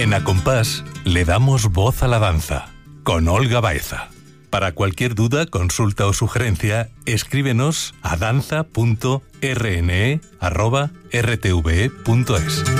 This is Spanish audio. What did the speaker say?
En Acompás le damos voz a la danza, con Olga Baeza. Para cualquier duda, consulta o sugerencia, escríbenos a danza.rne@rtve.es.